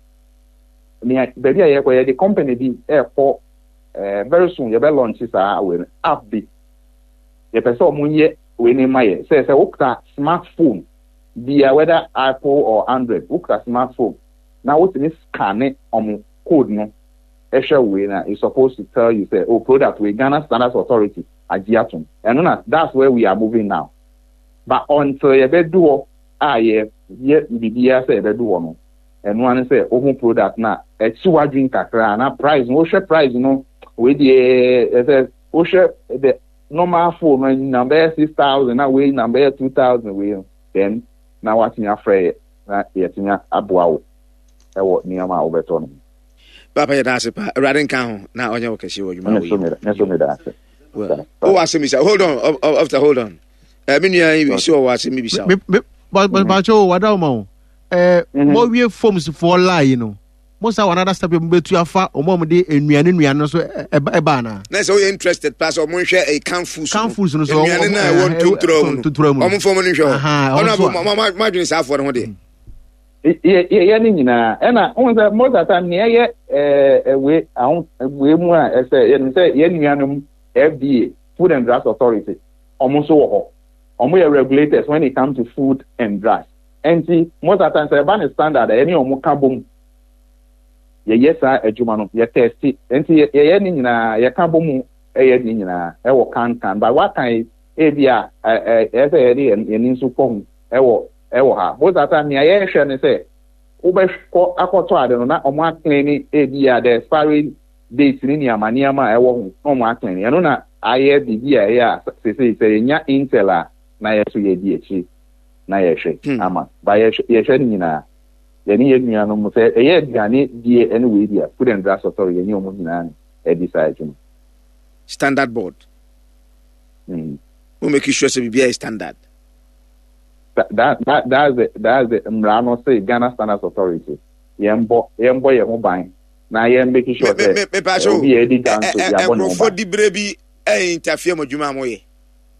Baby, I have the company be airport very soon. You better launch this app be. The person munye we name my says a ukta smartphone be whether Apple or Android ukta smartphone. Now what is scan it on code no? Extra way na is supposed to tell you say oh product we Ghana Standards Authority agiatum. And no, that's where we are moving now. But until you better do ah yeah yeah be say better do no. And one say open product na a two drink kakra na price no share price no we the uh share the normal phone number six thousand na we number two thousand we then na what in afraid na yetinya aboa e wo niama obeto no papa ya dase pa radin kan ho na onye wokasi wo dwuma we na so me dase well oh asemi hold on after hold on eh me nua yi so wa asemi bisa but but but cho wada mo eh mo wie forms for lie you know most of another step betu afa omo de enuane nuane so e ba na na so you interested pass o mo hwe e can food can food no so enuane na won to throw mu o mo fo mo ni hwe ona ma ma dwen sa for ho de ye ye ni nyina e na won say most of time ne ye eh we ahun we mu a e say ye say ye nuane F D A Food and Drugs Authority omo so wo ho omo ye regulators when it comes to food and drugs. And see, most of the time, say ban standard. Any omo kabom. Ye yes sir, ejuma no. Ye test it. And see, ye ye ni na ye kabom. E ye ni na. E wo can can. But what kind? E dia. Eh eh. E say ye ni ye ni su kong. E wo e wo ha. Most of the time, ye ye share ne say. Ube ko akoto ade no na omo akleni e dia the expiry date ni ni amania ma e wo omo akleni. Eno na aye bibia ya say say say nya intela na ye so ye di echi. Na yeshe ama ba yeshe yeshe nyina ye ni yenya no mo se ye gane die anyway dia Food and Drugs Authority ye omo nyina e decide no standard board mm we make sure say be a standard that that that that's the that's the mrano say Ghana Standards Authority ye mbo ye mbo ye ho ban na ye make sure say me me pa so be e di down to ya bono for di brebi e interfere mo djuma mo ye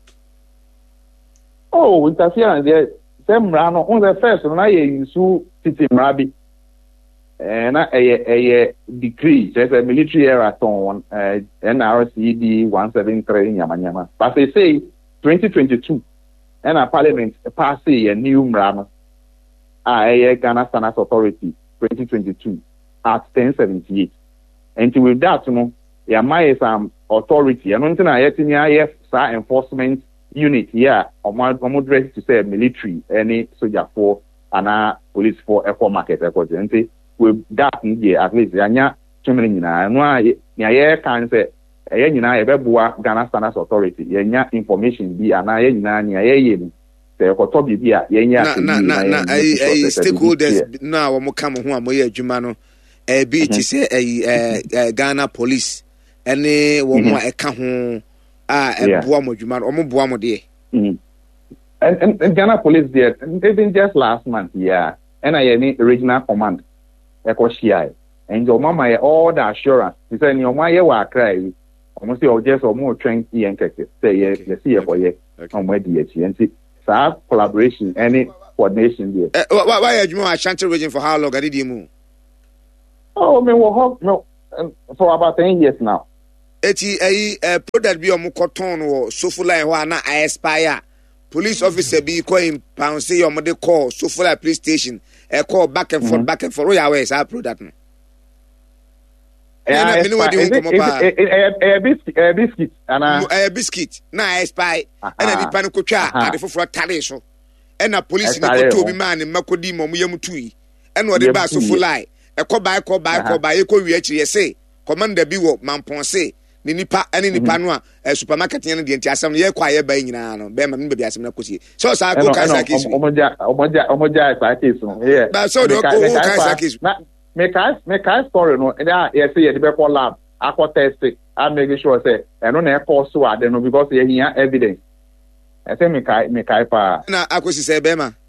oh interfere there Semrano on the first na ye use city mrabi eh na eh eh decree there's a military era on uh, N R C D one seventy-three nyamanyama but they say twenty twenty-two and a parliament pass a new mrano ah eh Ghana Standards Authority twenty twenty-two at ten seventy-eight and with that you know ya my some authority and until na yet in ya enforcement unit here omo omo dress to say military any soldier for and police for eco market eco and with that at least anya tumini nyina no a ya kan say e nyina e beboa Ghana Standards Authority ye nya information bi ana ye nyina nya ye ye ni say ekoto bi bia ye nya na na na ai stakeholders na wo mo kam ho a mo ye adwuma no e bi ti say eh Ghana police ene wo mo e ka ho ah eboa mo dwuma o mo boa mo de and, and and Ghana police there even just last month yeah and I any regional command e ko share and your mama all the assurance he say your mama ye wa cry almost say just or more train yen keke say yes yes here for ye on where the agency so collaboration any coordination there why why you Ashanti region for how long did you move oh me wo no for about ten years now eti eh product bi o mo cotton wo Sofula ho na expire police officer bi call him pound say your mother call Sofula police station e call back and forth back and forth where is our product no eh eh biscuit eh biscuit ana eh biscuit na expire and the pan ko twa ade foforo tare so and na police ni ko to bi man makodi mom yam tui and wo de ba Sofula e call by call by call by e ko wi akiri say commander bi wo mampon say ni nipa ani nipa no a supermarket yan de ntiasam ye kwa ye ba nyina no be ma me be asem na kosi so sa ko kai sa case omoja omoja omoja sa case no yeah ba so do ko kai sa case me kai me kai story no e da ye say ye de be call lab akọ test I make sure say e no na e call so ade no because ye hia evidence I say me kai me kai pa na akosi say be ma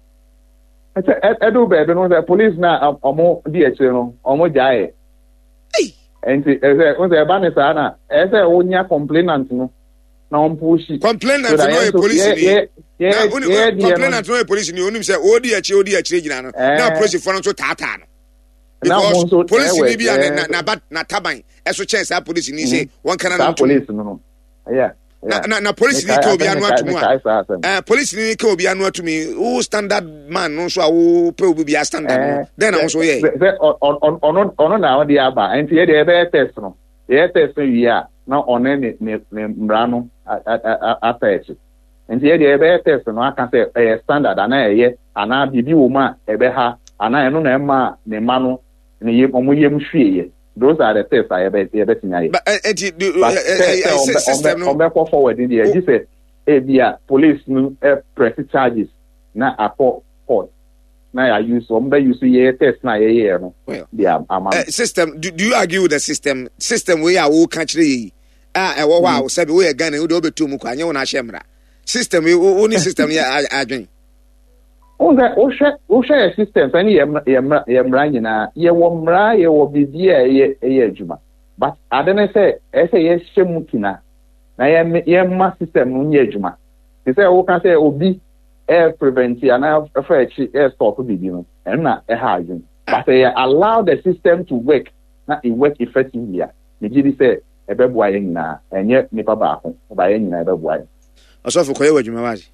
I say e do be no the police na omo di e no omo jae and ese o se ba ne sa na ese o nya complainant no na on push complainant no e police ni na complainant no e police ni onim say odi achi odi achi gina no na police for no so tata no because police ni bia na na na taban eso chance police ni say one kana na police no no yeah na na na police ni ke obi anu atumu eh police ni ke obi anu atumi o standard man no so a wo pe obi bia standard then na so ye on on on na o dia ba enti ye de be test no ye test wi a na on ne ne mra no attach enti ye de be test no aka say eh standard ana ye ana bibi wo ma e be ha ana eno na ma ne ma no ne ye omo yem hwie ye those are the tests I bet you bet in but uh, system no on go forward in there you say eh bia police no press charges na akọ court na ya use on be use ye test na ye ye no dia ama system do, do you argue with the system system we are wo ka kire yi ah e wo wa say we e Ghana we do betu mu kwa anye wo na hye system we only system ya adwen Oga osha osha system fani ye ye mra nyina ye wo mra ye wo bibia ye ye adwuma but adene say e say ye hyemu kina na ye ye ma system no nye adwuma they say wo kan say obi e prevent ya na fa chi e stop bibi no and na e ha adwun but they allow the system to work na it work effectively me gidi say e be boa ye nyina enye nipa ba ho ba ye nyina e be boa osofo koye wadwuma waji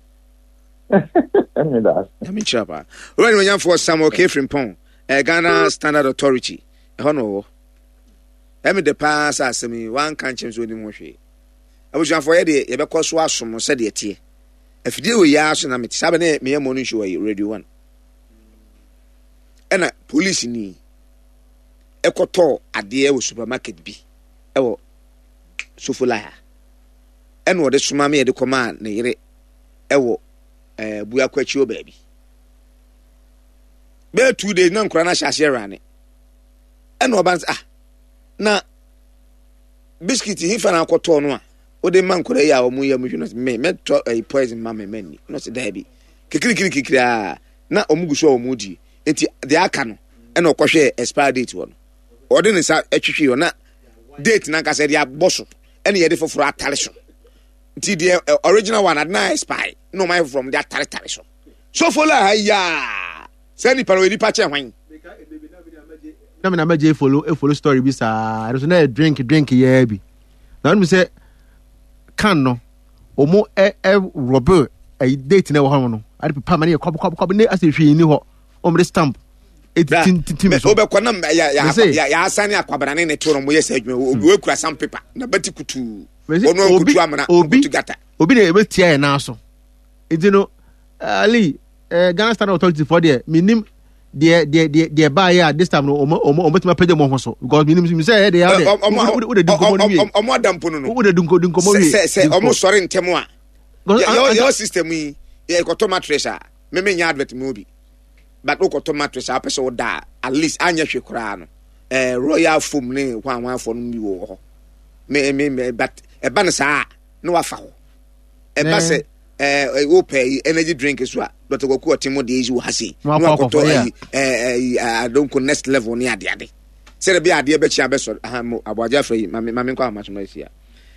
I that. I mean, Chapa. When we have for some okay from Pong, a Ghana Standard Authority, a honor. I mean, the pass as me one conscience with him. I was for Eddie, a because was from said it here. If you deal with Yash and I'm at seven, me a morning show, radio one. And a police ni a coto at the air supermarket B. Oh, Sofula. And what the Sumami at the command, near it. Eh buya kwachi o baby be two days na nkora na hyase rane e no ban ah na biscuit hi fa na akoto no a o de man nkora ya o mu ya mu hwino me me to a poison mama mani no se da bi kikiri kikiri kikiri a na o mu guso o mu di enti de aka no e na okohwe expire date wo no o de ne sa atwitwi na date na nka se de aboso e na ye de foforo atare so T D uh, original one had not spy. No my from that territory. So so follow ya. Send it already patch when. Na me na me follow e follow story bi sa. There na drink drink ye bi. Na me say can no. Omo e e robber e date na wo ho no. Ade papa mane e kob kob kob ne ase hwe ni ho. Omre stamp. E tin tin so. Obe kwana ya ya ya ya asane akwabara ne ne toro mo yes adwuma. Obi we kura sam paper. Na bati kutu. Obi obi obi na ebe tia na so edi no ali eh Ghana Standard Authority for there minim de de de de ba ya this time no omo omo omo tima page mo ho so because minim mi say dey out there omo de dinko mo no omo adampo no no de dinko dinko mo wi say say omo sori ntemo a your your system yi e ko tomato a me me nya advert mo bi but ko tomato a pese wo da at least anya hwe kura no eh royal foam ne hwan hwan fo no bi wo ho me me but e ba na sa no wafa ho e ba se eh wo pay energy drink so a but go ku otimo de eji wo hase no akoto eh eh don't go next level ni ade ade se re bi ade be chia be so ha mo aboaja fra yi mame mame kwa amacho ma sia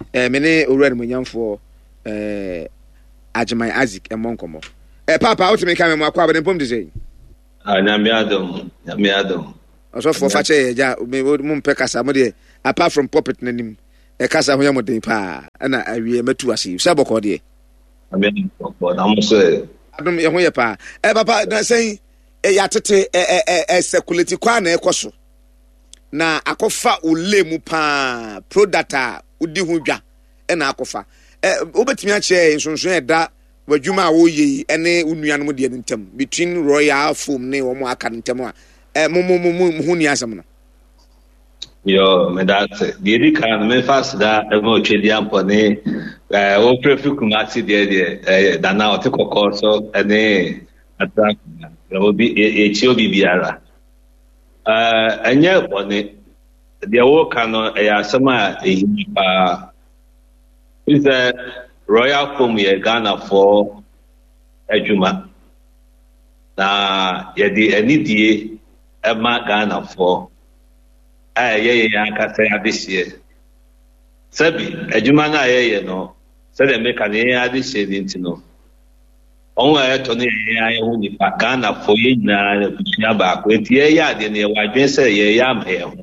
eh me ne owura no nyamfo eh Ajimai Isaac emonkomo eh papa what me come akwa be pom de say ah na me adom na me adom also for fa che ja me mo mpe kasa mo de apart from puppet nanim e kasa ho yamodin pa na awie matu ase se bokọ de amen bokọ na mo say adom ye ho ye pa eh papa na say e ya tete eh eh eh circulate kwa na ekoso na akofa olemu pa product a udi ho dwa e na akofa eh obetimi a che nsonson e da wadwuma a wo yi ene unuanom de ntem between Royal Foam ne wo mo aka ntem a eh mo mo mo ho ni asem no yo me that the di kan me fast da e mo twedi ampo ne eh o prefu kumati de de eh da na o te kokọ so ene attack o bi e chi obi biara eh enye bone de wo kan no e asema e pa is a Royal Foam ye Ghana for adwuma na ye di anidie e ma Ghana for eh ye ye akasa adihye sabi adwuma na ye ye no se de make an ye adihye din ti no onwa e to ne ye aye hu ni pa Ghana for ye na kusia ba ko enti ye ya de ne wadwen se ye ya ma ye ho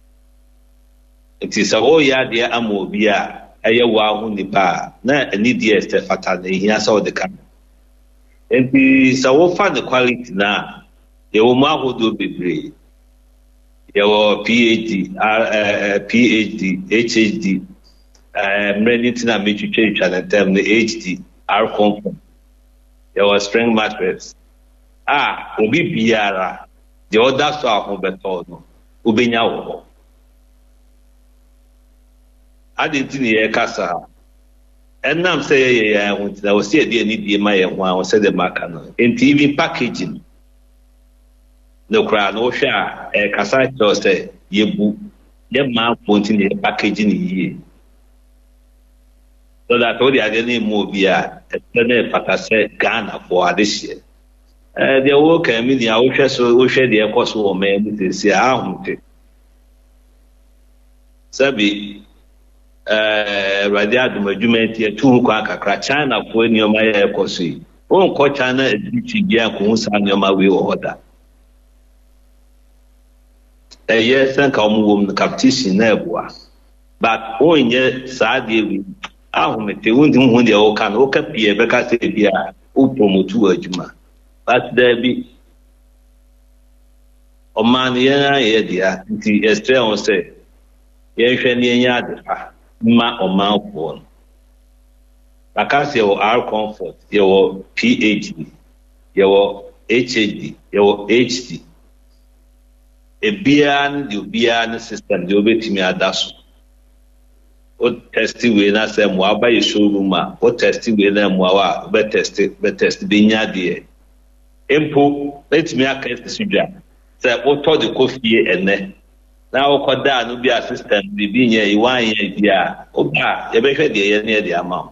enti sa o ya de amobi a eye wa hu ni pa na ani die ste fata na hia sa o de kan enti sa wo fa the quality na ye wo ma ho do bebre ye wo PhD uh, PhD HhD uh many things na me twetwe twa na term the H D R conform ye wo spring mattress ah obi biara the other so ahụ beto no obenya wo adịntị na ya kasa enam say ye ya ahụ na o si edi ani die ma ye ho a o se de maka no enti even packaging no kra no hwe a e kasa to say ye bu ye ma ponti ne packaging yi so that all the other name mo bia e tene patase Ghana for this year eh the work I mean ya o hwe so o hwe de e koso o me ni se ahụ te sabi eh radio adumajumenti ya tu kwa kakra China for any of my ekosi on ko China editi bia ko sa any of my we order eh yes san ka omu wom competition na ebua but onye sa de wi ahumete wundi hu de o kan o ka pie be ka se bia o promote aduma but there be o man ya ye dia nti estre on say ye hwe ne nya adefa ma o ma for akase o R comfort ye o PhD ye o HhD ye o H D e bian di bian system di obetimi adaso o testi we na say mo aba ye showroom a o testi we na mo wa be testi be testi be nya de empo letimi aka sudwa say o to de kofie ene na okoda no bi assistant bi bi nya iwan ya bia oba ye be hwe de ye ne de ama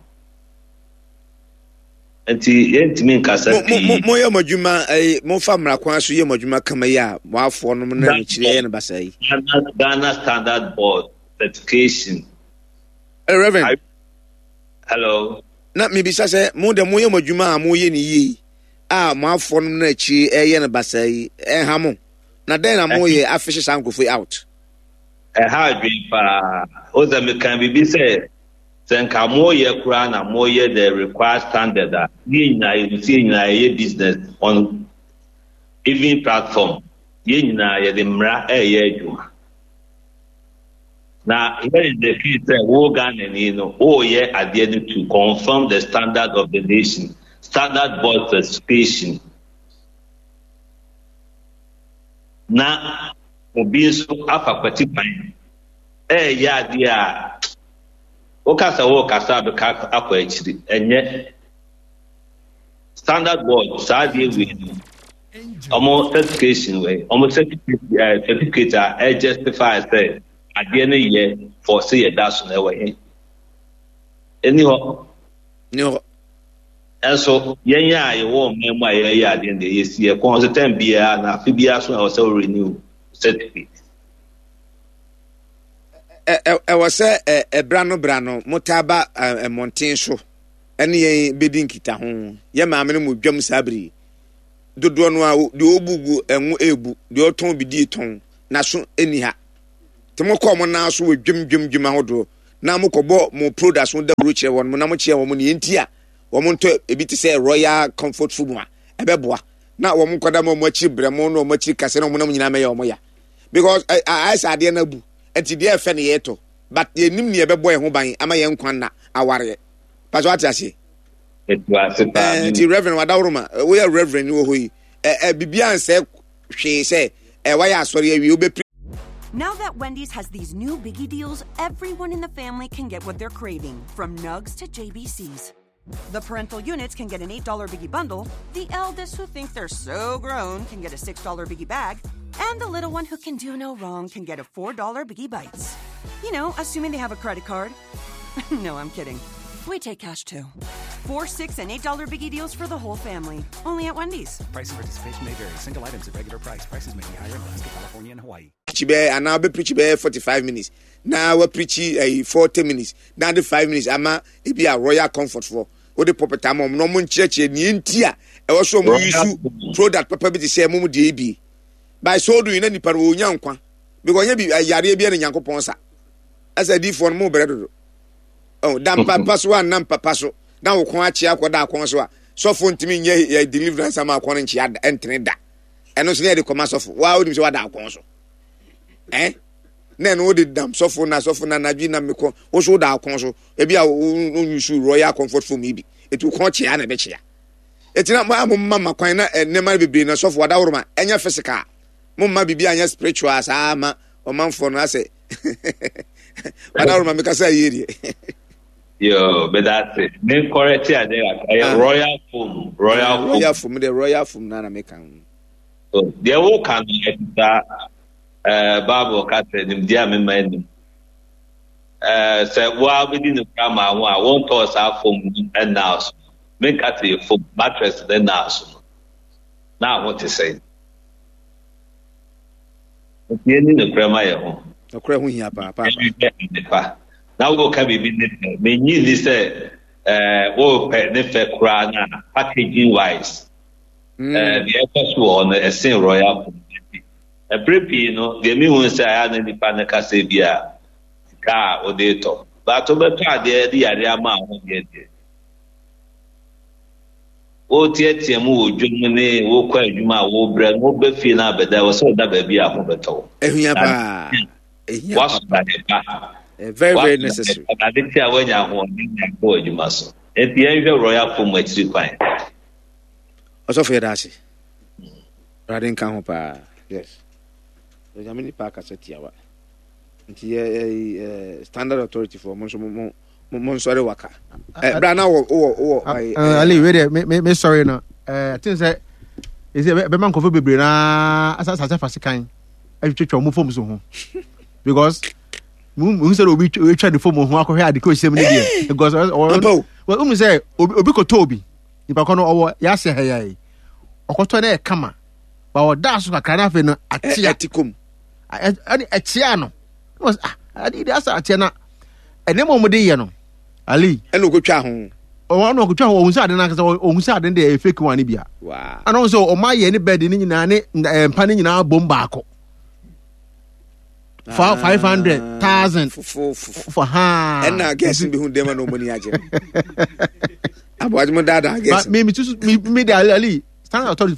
enti yentimi nkasa pi mo ye madwuma eh mo fa mra kwa so ye madwuma kama ya mo afo no na chire ye ne basai Ghana Standard Board certification eh Reverend I, hello na me bisa se mo de mo ye madwuma a mo ye ne yi a mo afo no na chi eh ye ne basai eh ha mo na den na mo ye afishe sankofo out eh ha dwi pa o za me kan bibi se senka mo ye kura na mo ye the required standard that ye na you see na ye business on even platform ye na ye the mra eh ye adwuma na here is the key say wo Ghana ni no o ye ade to confirm the standard of the nation standard board certification na obi so afa kwati pan eh ya dia o kasa wo kasa be ka akwa achiri enye standard board sa dia we omo certification we omo certificate certificate a justify say ade ne ye for say ye daso na we eni ho ni ho eso yenya ye wo memu aye ye ade ne ye sie ko so tem bia na afi bia so na o say renew certificate ɛwɔ sɛ ɛbra no bra no motaba mmɔnten so ɛne yɛn bɛdi nkita ho yɛ maame no mu dwam sabri dodoɔ no a deɛ ɔbugu ɛnwo ebu deɛ ɔtɔn bi di tɔn na so ɛni ha te mo kɔ mo na so wɔ dwam dwam dwam ahodoɔ na mo kɔbɔ mo products no da bro kyerɛ wɔn mo na mo kyerɛ wɔn ne yɛnti a wɔn ntɔ ebi te sɛ royal comfort food mu a ɛbɛboa na wɔn nkɔda mo mo akyi brɛ mo na mo akyi kase na mo na mo nyinaa mɛyɛ wɔn ya because ayɛ adeɛ na bu enti deɛ ɛfɛ ne yɛtɔ but yɛnim ne yɛbɛbɔ yɛn ho ban ama yɛn nkwan na awareɛ paso ate ase enti reverend wadawroma wo yɛ reverend wo hɔ yi ɛ bibia nsɛ hwee sɛ ɛ wayɛ asɔre awie wo bɛ. Now that Wendy's has these new biggie deals, everyone in the family can get what they're craving, from Nugs to J B C's. The parental units can get an eight dollar biggie bundle, the eldest who think they're so grown can get a six dollar biggie bag, and the little one who can do no wrong can get a four dollar biggie bites. You know, assuming they have a credit card. No, I'm kidding. We take cash too. Four, six, and eight dollar biggie deals for the whole family. Only at Wendy's. Price and participation may vary. Single items at regular price. Prices may be higher in Alaska, California, and Hawaii. And now be preach be forty-five minutes. Now we preach a forty minutes. Now the five minutes. Ama it be a royal comfort for. O de pop time no mo ncheche ni ntia. E wo so mo use product papa bi te say mo de bi. By so do you na nipa wo nya nkwa. Because nya bi yare bi na Nyankopon sa. Asa di for mo bredo. Oh, dan papa so an nan papa so. Dan wo kon achi akoda akon so a. So fo ntimi nye deliverance ama akon nchi ada entene da. Eno so ne de koma so fo. Wa odim so wada akon so. Eh? Na no de dam so fo na so fo na nadwi na meko. Wo so da akon so. E bia onyu royal comfort for me bi. Etu kon chi ya na be chi ya. Etina mo mama kwan na enema bebre na so fo wada woroma. Enya physical. Mo mama bibia anya spiritual sa ama o manfo no ase. Wada woroma me kasa yeri. Yo, but that's it. Then correct here, there are royal foam, royal foam. Royal foam, the royal foam, na na make am. So there will come that uh Bible cat him dear me man. Uh, say well within the grammar, I won't toss our foam and now make at the foam mattress then now. Now what to say? The end in the grammar home. The crown here, papa. Now go can be business. Me need say uh oh pay ne fe kura na packaging wise. Uh the first one a sin royal. A prepi no the me won say I na nipa na ka say bia ka o de to. But to be pa de de yare ama ho de de. O tie tie mu odwum ne wo kwa adwuma wo bra no be fi na beda wo so da ba bia ho beto. Ehia ba. Ehia ba. Uh, very, very necessary. I didn't say when you're home, you must. At the end of royal form, which you find. Also, for that, Radin Kampa, yes. There's a many park at Tiawa. The standard authority for Monso Monsore Waka. Brana or Ali, wait, me sorry, no. I think that is a man cover Brina as a Fasicine. I check your move from Zoom because. Mu say obi we try the form ho akọ the coach seven there because well um say obi ko tobi nipa ko no owo ya se ha ya yi okoto na e kama ba oda so kakra na fe no atia atikum ani atia no was ah adi da sa atia na ene mo mo de ye no ali ene okotwa ho o no okotwa ho ohun sa ade na kasa ohun sa ade de fake one bia wow ana so o ma ye ni bed ni nyina ne mpa ni nyina bom baako for five hundred thousand for for ha and I guess be who dem no money aje abo ajmo dada guess me me me me ali standard authority